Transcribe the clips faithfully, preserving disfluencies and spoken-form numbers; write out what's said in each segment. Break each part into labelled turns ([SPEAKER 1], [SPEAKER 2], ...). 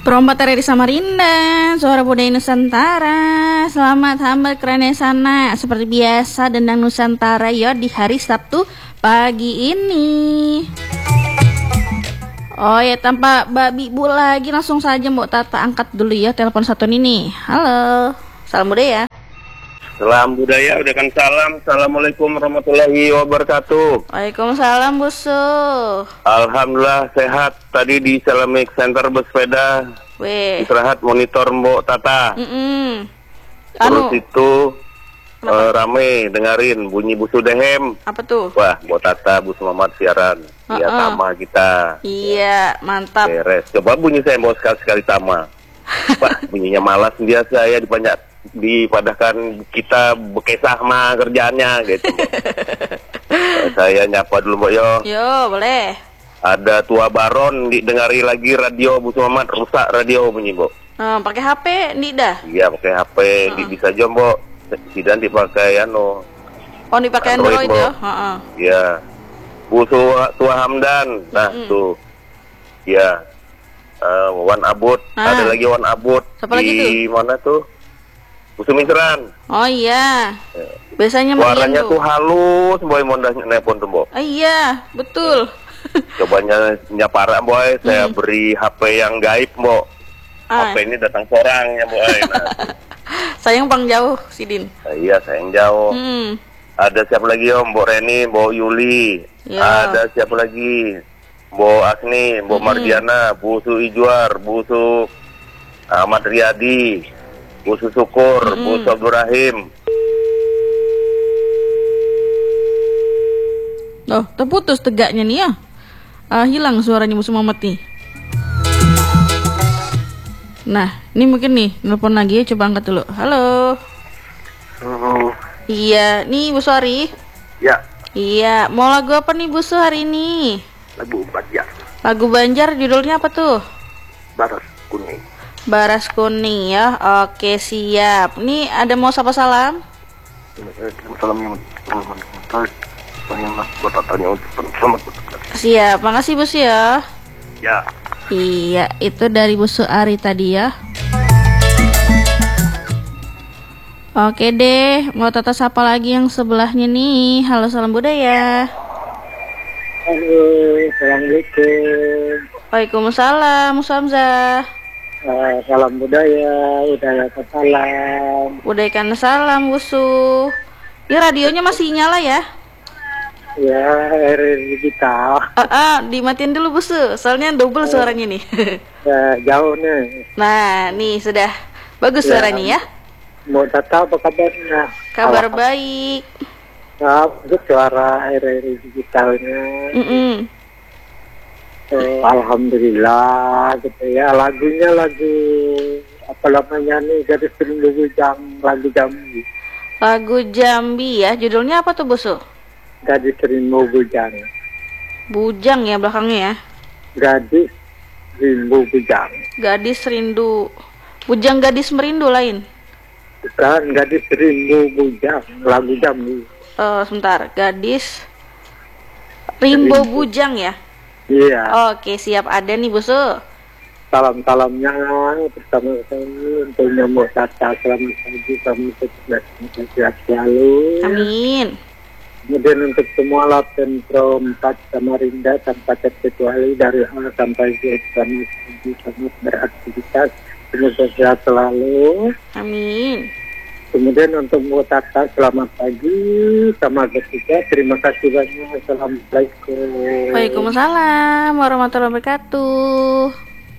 [SPEAKER 1] Perompat dari Samarinda, suara budaya Nusantara. Selamat hamba kerana sana. Seperti biasa dendang Nusantara ya di hari Sabtu pagi ini. Oh ya, tanpa babi bu lagi, langsung saja Mbok Tata angkat dulu ya telepon satu ini. Halo, salam budaya.
[SPEAKER 2] Salam budaya, udah kan salam. Assalamualaikum warahmatullahi wabarakatuh.
[SPEAKER 1] Waalaikumsalam Busu.
[SPEAKER 2] Alhamdulillah sehat. Tadi di Salamik Center bersepeda.
[SPEAKER 1] Weh.
[SPEAKER 2] Istirahat monitor Mbok Tata.
[SPEAKER 1] Mm-mm.
[SPEAKER 2] Terus
[SPEAKER 1] Anu.
[SPEAKER 2] itu uh, rame dengerin bunyi Busu Dehem.
[SPEAKER 1] Apa tuh?
[SPEAKER 2] Wah, Mbok Tata, Busu Muhammad siaran.
[SPEAKER 1] Uh-uh.
[SPEAKER 2] Ya sama kita.
[SPEAKER 1] Iya, mantap.
[SPEAKER 2] Beres. Coba bunyi saya Mbok sekali-sekali sama. Wah, bunyinya malas dia saya dipanjat dipadahkan kita bekesah mah kerjaannya gitu. Saya nyapa dulu Mbok yo.
[SPEAKER 1] Yo, boleh.
[SPEAKER 2] Ada tua baron didengari lagi radio Busu Muhammad, rusak radio bunyi Mbok.
[SPEAKER 1] Nah, pakai H P nih dah.
[SPEAKER 2] Iya, pakai H P uh-uh. di, bisa aja Mbok. Tidak dipakai anu.
[SPEAKER 1] Oh, dipakai Android, Android ya? Heeh.
[SPEAKER 2] Iya. Busu tua Hamdan. Nah, mm-hmm. tuh. Iya. Uh, Wan Abud, nah. Ada lagi Wan Abud.
[SPEAKER 1] Siapa
[SPEAKER 2] di
[SPEAKER 1] lagi tuh?
[SPEAKER 2] Mana tuh? Busu Misran.
[SPEAKER 1] Oh iya. Biasanya
[SPEAKER 2] suaranya tuh halus, boy mondas nelpon tuh, Mbok.
[SPEAKER 1] Oh iya, betul.
[SPEAKER 2] Cobanya nyapara, boy. Saya hmm. beri H P yang gaib, Mbok.
[SPEAKER 1] Ah.
[SPEAKER 2] H P ini datang seorang ya, boy. Nah.
[SPEAKER 1] Sayang bang jauh, Sidin.
[SPEAKER 2] Nah, iya, sayang jauh. Hmm. Ada siapa lagi, Om? Mbok Reni, Mbok Yuli. Ya. Ada siapa lagi? Mbok Asni, Mbok hmm. Mardiana, Busu Ijuar, Busu Ahmad Riyadi. Busu Syukur, mm-hmm. Busu Abdul Rahim.
[SPEAKER 1] Oh, terputus tegaknya nih ya. Uh, hilang suaranya Busu Muhammad nih. Nah, ini mungkin nih nelpon lagi, coba angkat dulu. Halo.
[SPEAKER 2] Halo.
[SPEAKER 1] Iya, nih Busu Ari.
[SPEAKER 2] Ya.
[SPEAKER 1] Iya, mau lagu apa nih Busu hari ini?
[SPEAKER 2] Lagu Banjar.
[SPEAKER 1] Lagu Banjar, judulnya apa tuh?
[SPEAKER 2] Baras Kuning.
[SPEAKER 1] Baras Kuning ya. Oke, siap. Nih ada mau sapa salam?
[SPEAKER 2] Salamnya
[SPEAKER 1] siap, makasih Bus ya.
[SPEAKER 2] Ya.
[SPEAKER 1] Iya, itu dari Busu Ari tadi ya. Oke deh, mau tata sapa lagi yang sebelahnya nih. Halo, salam budaya.
[SPEAKER 3] Halo, assalamualaikum.
[SPEAKER 1] Waalaikumsalam, Musamzah.
[SPEAKER 3] Uh, salam budaya, budaya salam.
[SPEAKER 1] Budaya salam, Busu. Ini radionya masih nyala ya?
[SPEAKER 3] Ya, R R digital.
[SPEAKER 1] Ah, uh, uh, dimatiin dulu Busu, soalnya double uh, suaranya nih.
[SPEAKER 3] uh, jauh nih.
[SPEAKER 1] Nah, nih sudah bagus ya, suaranya ya.
[SPEAKER 3] Mau tata apa kabarnya?
[SPEAKER 1] Kabar baik.
[SPEAKER 3] Nah, bagus suara R R digitalnya.
[SPEAKER 1] Mm-mm.
[SPEAKER 3] Oh, alhamdulillah gitu ya. Lagunya lagu apa namanya nih, Gadis Rindu Bujang, lagu Jambi.
[SPEAKER 1] Lagu Jambi ya, judulnya apa tuh Busu?
[SPEAKER 3] Gadis Rindu Bujang.
[SPEAKER 1] Bujang ya belakangnya ya.
[SPEAKER 3] Gadis Rindu Bujang.
[SPEAKER 1] Gadis Rindu. Bujang Gadis Merindu lain.
[SPEAKER 3] Bukan, Gadis Rindu Bujang, lagu Jambi.
[SPEAKER 1] Oh, sebentar. Gadis Rimbo Bujang ya.
[SPEAKER 3] Iya.
[SPEAKER 1] Oke, siap, ada nih Busu.
[SPEAKER 3] Salam-salamnya bersama saya untuk nyamuk Tata, selamat pagi, selamat sehat selalu.
[SPEAKER 1] Amin.
[SPEAKER 3] Kemudian untuk semua Lapen Pro empat Samarinda tanpa terkecuali dari A sampai Z, selamat pagi, selamat beraktivitas, semoga sehat selalu.
[SPEAKER 1] Amin.
[SPEAKER 3] Kemudian untuk Mbok Tata, selamat pagi sama ketiga, terima kasih banyak. Assalamualaikum.
[SPEAKER 1] Waalaikumsalam warahmatullahi wabarakatuh.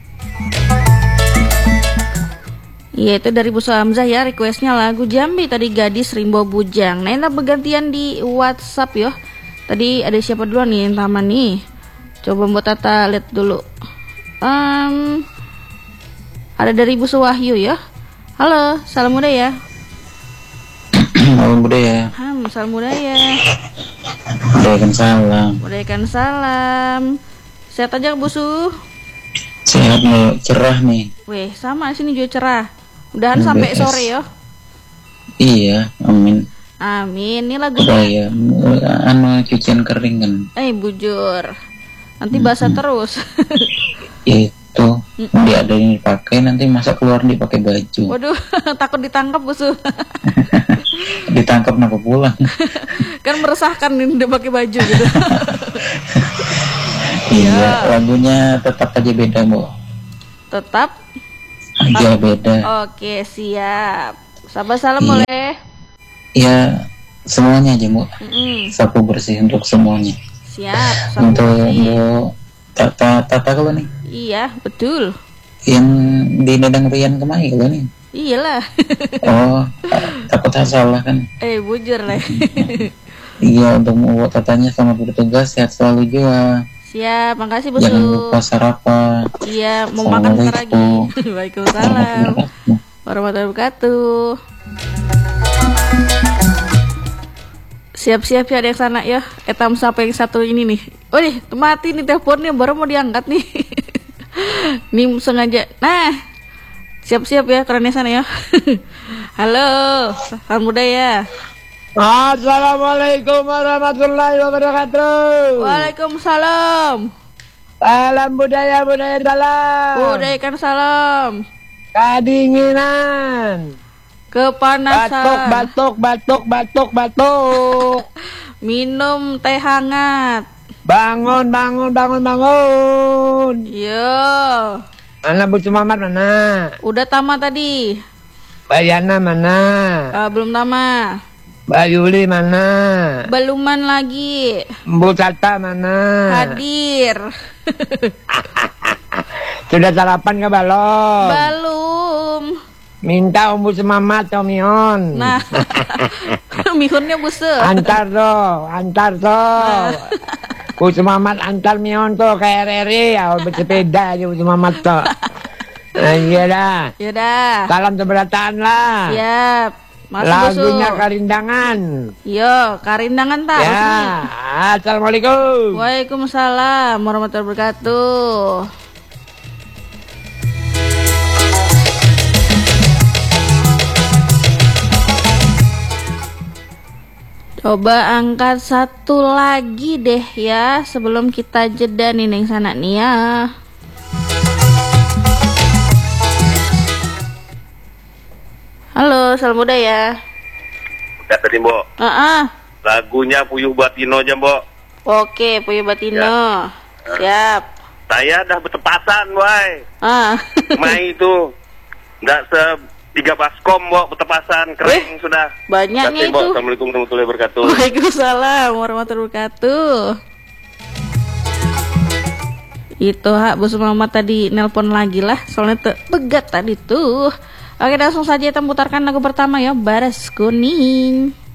[SPEAKER 1] Iya, itu dari Busu Hamzah ya, requestnya lagu Jambi tadi, Gadis Rimbo Bujang. Nah, ini bergantian di WhatsApp ya. Tadi ada siapa dulu nih yang taman nih? Coba Mbok Tata lihat dulu. Um, ada dari Busu Wahyu ya. Halo, salam budaya.
[SPEAKER 4] Salam budaya.
[SPEAKER 1] Ham, salam budaya.
[SPEAKER 4] Budaya salam.
[SPEAKER 1] Budaya salam. Sehat aja Busu?
[SPEAKER 4] Sehat nih, cerah nih.
[SPEAKER 1] Weh, sama sini juga cerah. Mudahan sampai sore ya.
[SPEAKER 4] Iya, amin.
[SPEAKER 1] Amin. Ini lagu
[SPEAKER 4] saya anu cucian kering kan.
[SPEAKER 1] Eh, bujur. Nanti basah mm-hmm. terus.
[SPEAKER 4] Iya. Tuh, mm-hmm. dia ada yang dipakai, nanti masa keluar dipakai baju.
[SPEAKER 1] Waduh, takut ditangkap busu.
[SPEAKER 4] Ditangkap kenapa pulang?
[SPEAKER 1] Kan meresahkan nih udah pakai baju gitu.
[SPEAKER 4] Iya, lagunya tetap aja beda, Bu.
[SPEAKER 1] Tetap
[SPEAKER 4] aja beda.
[SPEAKER 1] Oke, siap. Sabar salam
[SPEAKER 4] iya.
[SPEAKER 1] boleh.
[SPEAKER 4] Iya, semuanya aja, Bu.
[SPEAKER 1] Mm-mm.
[SPEAKER 4] Sapu bersih untuk semuanya.
[SPEAKER 1] Siap, sapu
[SPEAKER 4] untuk
[SPEAKER 1] bersih.
[SPEAKER 4] Bu Tata Tata kalau nih.
[SPEAKER 1] Iya, betul.
[SPEAKER 4] Yang di Nedang Rian kemarin kalau nih.
[SPEAKER 1] Iyalah.
[SPEAKER 4] Oh, takut salah kan.
[SPEAKER 1] Eh, bujur lah.
[SPEAKER 4] Iya, untuk membuat tatanya sama bertugas, sehat selalu juga.
[SPEAKER 1] Siap, makasih Bu.
[SPEAKER 4] Jangan lupa sarapan.
[SPEAKER 1] Iya, mau makan bentar lagi. Waalaikumsalam warahmatullahi wabarakatuh. Siap-siap ya ada yang sana ya. Etam sampai yang satu ini nih. Oh nih, mati nih teleponnya, baru mau diangkat nih. Nih sengaja. Nah, siap-siap ya kerennya sana ya. Halo, salam budaya.
[SPEAKER 5] Assalamualaikum warahmatullahi wabarakatuh.
[SPEAKER 1] Waalaikumsalam.
[SPEAKER 5] Salam budaya, budaya salam.
[SPEAKER 1] Budaya salam.
[SPEAKER 5] Kedinginan.
[SPEAKER 1] Kepanasan.
[SPEAKER 5] Batuk, batuk, batuk, batuk, batuk.
[SPEAKER 1] Minum teh hangat.
[SPEAKER 5] Bangun, bangun, bangun, bangun.
[SPEAKER 1] Yo.
[SPEAKER 5] Mana Bu Mamat mana?
[SPEAKER 1] Udah tamat tadi.
[SPEAKER 5] Bayana mana?
[SPEAKER 1] Uh, belum tamat.
[SPEAKER 5] Mbak Yuli mana?
[SPEAKER 1] Beluman lagi.
[SPEAKER 5] Bu Tata mana?
[SPEAKER 1] Hadir.
[SPEAKER 5] Sudah sarapan ke belum?
[SPEAKER 1] Belum.
[SPEAKER 5] Minta Om Bu Mamat atau Mion.
[SPEAKER 1] Nah, Mihunnya busu.
[SPEAKER 5] Antar tuh, antar tuh. Bu Mamat antar Mion tuh ke R R I, ya bersepeda aja Bu Mamat tuh. Nah, iya dah.
[SPEAKER 1] Yaudah.
[SPEAKER 5] Salam seberataan lah.
[SPEAKER 1] Siap. Masuk
[SPEAKER 5] lagunya
[SPEAKER 1] busu.
[SPEAKER 5] Karindangan.
[SPEAKER 1] Yo, Karindangan tak?
[SPEAKER 5] Ya, assalamualaikum.
[SPEAKER 1] Waalaikumsalam warahmatullahi wabarakatuh. Coba angkat satu lagi deh ya sebelum kita jeda nih neng sana nih ya. Halo, salam budaya.
[SPEAKER 2] Udah tadi, Mbok.
[SPEAKER 1] Uh-uh.
[SPEAKER 2] Lagunya Puyuh Batino aja, Mbok.
[SPEAKER 1] Oke, Puyuh Batino.
[SPEAKER 2] Ya.
[SPEAKER 1] Siap.
[SPEAKER 2] Saya dah bertepatan, boy.
[SPEAKER 1] Ah.
[SPEAKER 2] Mai itu enggak se tiga baskom, Mbok, bertepasan kering eh, sudah.
[SPEAKER 1] Banyaknya itu.
[SPEAKER 2] Mbok. Assalamualaikum warahmatullahi wabarakatuh.
[SPEAKER 1] Waalaikumsalam warahmatullahi wabarakatuh. Itu Hak Bu Muhammad tadi nelpon lagi lah, soalnya begat tadi tuh. Oke, langsung saja kita putarkan lagu pertama ya, Baras Kuning.